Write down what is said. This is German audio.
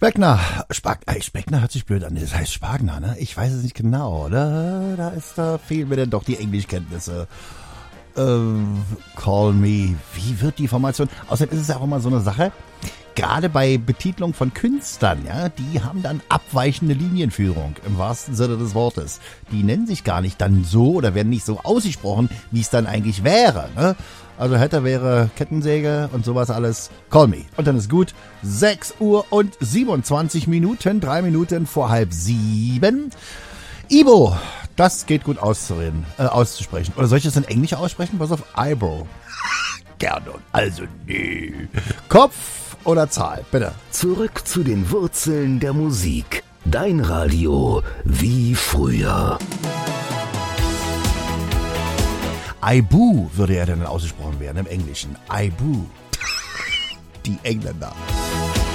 Speckner. Speckner hört sich blöd an. Das heißt Spagner, ne? Ich weiß es nicht genau, oder? Da fehlen mir denn doch die Englischkenntnisse. Call me. Wie wird die Formation? Außerdem ist es ja auch immer so eine Sache. Gerade bei Betitlung von Künstlern, ja, die haben dann abweichende Linienführung, im wahrsten Sinne des Wortes. Die nennen sich gar nicht dann so oder werden nicht so ausgesprochen, wie es dann eigentlich wäre, ne? Also hätte, wäre, Kettensäge und sowas alles. Call me. Und dann ist gut. 6 Uhr und 27 Minuten, 3 Minuten vor 6:30. Ibo, das geht gut auszusprechen. Oder soll ich das in Englisch aussprechen? Pass auf, Eyebrow. Gerne. Also nee. Kopf oder Zahl, bitte. Zurück zu den Wurzeln der Musik. Dein Radio wie früher. Aibu würde ja dann ausgesprochen werden im Englischen. Aibu. Die Engländer.